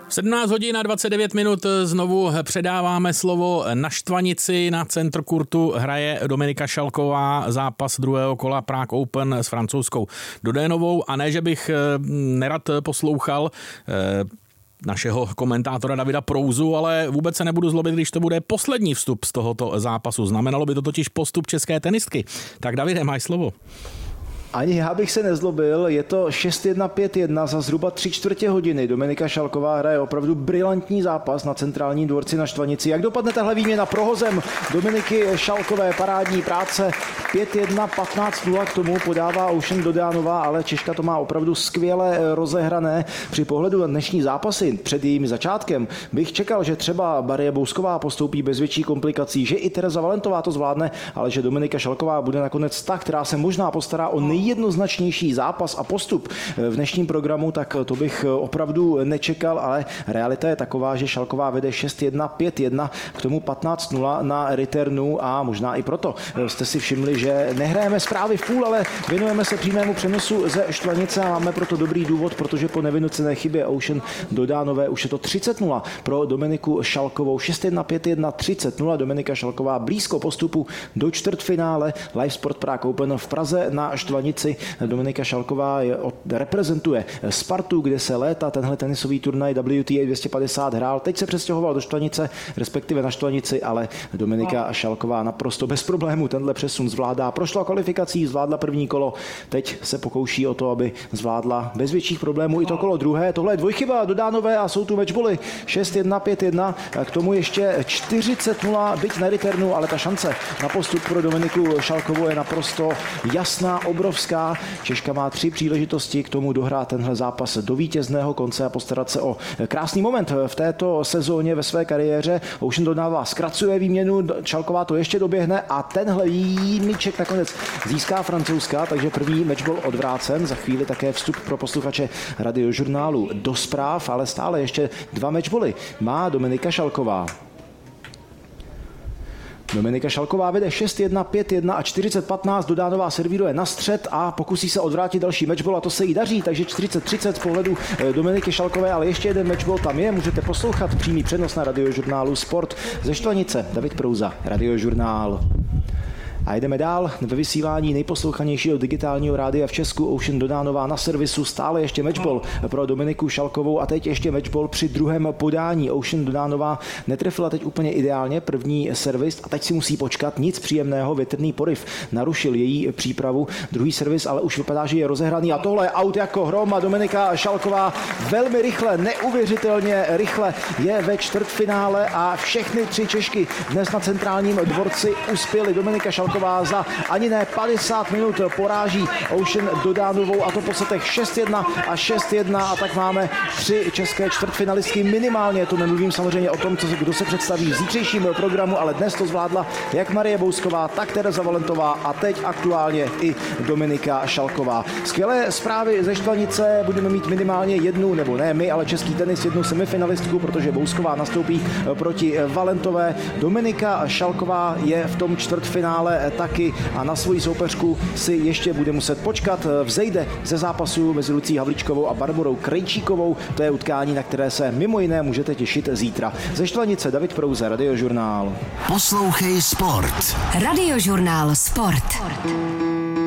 17 hodin a 29 minut znovu předáváme slovo na Štvanici. Na Centr Kurtu hraje Dominika Šalková zápas druhého kola Prague Open s francouzskou Dodénovou. A ne, že bych nerad poslouchal našeho komentátora Davida Prouzu, ale vůbec se nebudu zlobit, když to bude poslední vstup z tohoto zápasu. Znamenalo by to totiž postup české tenistky. Tak Davide, máš slovo. Ani já bych se nezlobil, je to 6-1, 5-1 za zhruba 3/4 hodiny. Dominika Šalková hraje opravdu brilantní zápas na centrálním dvorci na Štvanici. Jak dopadne tahle výměna prohozem Dominiky Šalkové, parádní práce, 5-1, 15-0 k tomu podává Ocean Dodánová, ale Češka to má opravdu skvěle rozehrané. Při pohledu na dnešní zápasy před jejím začátkem bych čekal, že třeba Marie Bousková postoupí bez větší komplikací, že i Tereza Valentová to zvládne, ale že Dominika Šalková bude nakonec ta, která se možná postará o nejjednoznačnější zápas a postup v dnešním programu, tak to bych opravdu nečekal, ale realita je taková, že Šalková vede 6-1, 5-1, k tomu 15-0 na returnu a možná i proto jste si všimli, že nehrajeme zprávy v půl, ale věnujeme se přímému přenosu ze Štvanice a máme proto dobrý důvod, protože po nevynucené chybě Ocean Dodánové už je to 30-0 pro Dominiku Šalkovou. 6-1, 5-1, 30-0. Dominika Šalková blízko postupu do čtvrtfinále Live Sport Prague Open v Praze na Štvanici. Dominika Šalková reprezentuje Spartu, kde se léta tenhle tenisový turnaj WTA 250 hrál. Teď se přestěhoval do Štvanice, respektive na Štvanici, ale Dominika Šalková naprosto bez problémů tenhle přesun zvládá. Prošla kvalifikací, zvládla první kolo, teď se pokouší o to, aby zvládla bez větších problémů i to kolo druhé. Tohle je dvojchyba Dodánové a jsou tu matchboly 6-1, 5-1, k tomu ještě 40-0, byť na returnu, ale ta šance na postup pro Dominiku Šalkovou je naprosto jasná, obrovská. Češka má 3 příležitosti k tomu dohrát tenhle zápas do vítězného konce a postarat se o krásný moment v této sezóně ve své kariéře. Ocean Dodává zkracuje výměnu, Šalková to ještě doběhne a tenhle míček nakonec získá francouzská, takže první matchball odvrácen. Za chvíli také vstup pro posluchače Radiožurnálu do zpráv, ale stále ještě 2 matchbally má Dominika Šalková. Dominika Šalková vede 6-1, 5-1 a 40-15. Dodánová servíruje na střed a pokusí se odvrátit další matchball a to se jí daří, takže 40-30 z pohledu Dominiky Šalkové, ale ještě jeden matchball tam je. Můžete poslouchat přímý přenos na Radiožurnálu Sport ze Štvanice. David Prouza, Radiožurnál. A jdeme dál ve vysílání nejposlouchanějšího digitálního rádia v Česku. Ocean Dodánová na servisu, stále ještě matchball pro Dominiku Šalkovou a teď ještě matchball při druhém podání. Ocean Dodánová netrefila teď úplně ideálně první servis a teď si musí počkat, nic příjemného, větrný poryv narušil její přípravu. Druhý servis ale už vypadá, že je rozehraný a tohle je out jako hrom a Dominika Šalková velmi rychle, neuvěřitelně rychle je ve čtvrtfinále a všechny 3 Češky dnes na centrálním dvorci uspěly. Dominika Šalková za ani ne 50 minut poráží Ocean Dodánovou a to po setech 6-1 a 6-1 a tak máme 3 české čtvrtfinalistky minimálně. To nemluvím samozřejmě o tom, kdo se představí v zítřejším programu, ale dnes to zvládla jak Marie Bousková, tak Tereza Valentová a teď aktuálně i Dominika Šalková. Skvělé zprávy ze Štvanice, budeme mít minimálně jednu, nebo ne my, ale český tenis jednu semifinalistku, protože Bousková nastoupí proti Valentové. Dominika Šalková je v tom čtvrtfinále taky a na svoji soupeřku si ještě bude muset počkat. Vzejde ze zápasu mezi Lucí Havlíčkovou a Barborou Krejčíkovou. To je utkání, na které se mimo jiné můžete těšit zítra. Ze Štvanice David Prouze, Radiožurnál. Poslouchej Sport. Radiožurnál Sport.